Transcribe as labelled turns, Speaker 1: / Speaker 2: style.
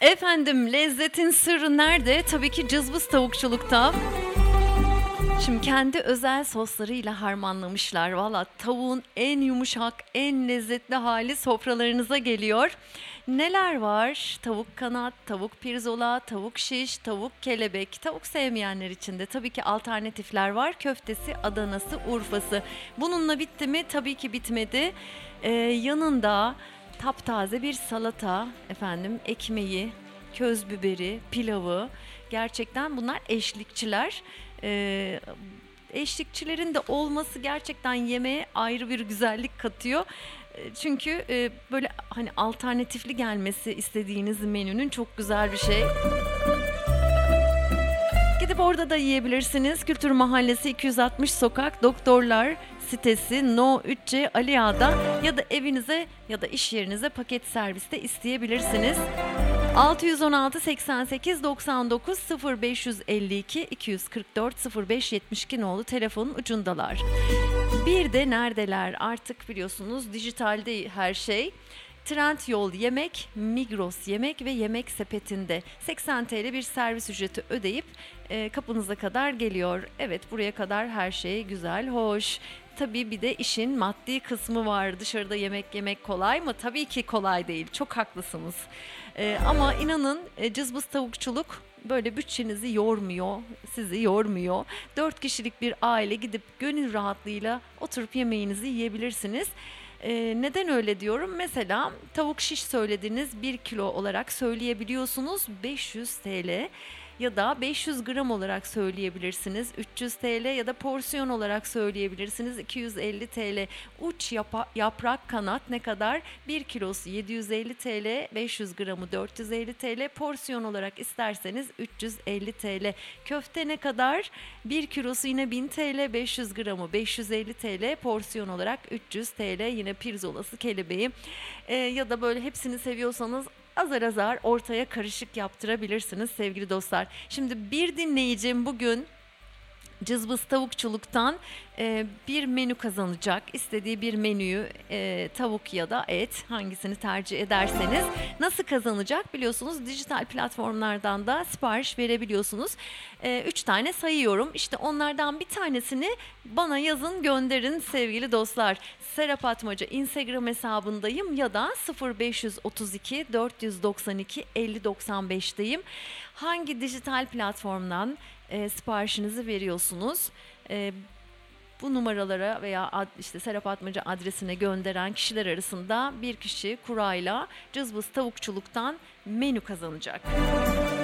Speaker 1: Efendim, lezzetin sırrı nerede? Tabii ki cızbız tavukçulukta. Şimdi kendi özel soslarıyla harmanlamışlar. Valla tavuğun en yumuşak, en lezzetli hali sofralarınıza geliyor. Neler var? Tavuk kanat, tavuk pirzola, tavuk şiş, tavuk kelebek. Tavuk sevmeyenler için de tabii ki alternatifler var. Köftesi, Adanası, Urfası. Bununla bitti mi? Tabii ki bitmedi. Yanında taptaze bir salata, efendim ekmeği, köz biberi, pilavı. Gerçekten bunlar eşlikçiler. Ee, Eşlikçilerin de olması gerçekten yemeğe ayrı bir güzellik katıyor. Çünkü böyle hani alternatifli gelmesi istediğiniz menünün çok güzel bir şey. Gidip orada da yiyebilirsiniz. Kültür Mahallesi 260 Sokak Doktorlar sitesi No 3C Ali Ağa'da ya da evinize ya da iş yerinize paket serviste isteyebilirsiniz. 616 88 99 0552 244 0572 nolu telefonun ucundalar. Bir de neredeler? Artık biliyorsunuz dijitalde her şey. Trendyol Yemek, Migros Yemek ve Yemek Sepeti'nde 80 TL bir servis ücreti ödeyip kapınıza kadar geliyor. Evet, buraya kadar her şey güzel, hoş. Tabii bir de işin maddi kısmı var. Dışarıda yemek yemek kolay mı? Tabii ki kolay değil. Çok haklısınız. Ama inanın cızbız tavukçuluk böyle bütçenizi yormuyor, sizi yormuyor. 4 kişilik bir aile gidip gönül rahatlığıyla oturup yemeğinizi yiyebilirsiniz. Neden öyle diyorum? Mesela tavuk şiş söylediğiniz 1 kilo olarak söyleyebiliyorsunuz 500 TL ya da 500 gram olarak söyleyebilirsiniz 300 TL ya da porsiyon olarak söyleyebilirsiniz 250 TL. Uç yaprak kanat ne kadar? 1 kilosu 750 TL, 500 gramı 450 TL, porsiyon olarak isterseniz 350 TL. Köfte ne kadar? 1 kilosu yine 1000 TL, 500 gramı 550 TL, porsiyon olarak 300 TL. Yine pirzolası, kelebeği ya da böyle hepsini seviyorsanız azar azar ortaya karışık yaptırabilirsiniz sevgili dostlar. Şimdi bir dinleyicim bugün cızbız tavukçuluktan bir menü kazanacak. İstediği bir menüyü tavuk ya da et hangisini tercih ederseniz nasıl kazanacak biliyorsunuz dijital platformlardan da sipariş verebiliyorsunuz. 3 tane sayıyorum. İşte onlardan bir tanesini bana yazın gönderin sevgili dostlar. Serap Atmaca Instagram hesabındayım ya da 0532 492 5095'teyim. Hangi dijital platformdan siparişinizi veriyorsunuz? Bu numaralara veya işte Serap Atmaca adresine gönderen kişiler arasında bir kişi kurayla cızbız tavukçuluktan menü kazanacak.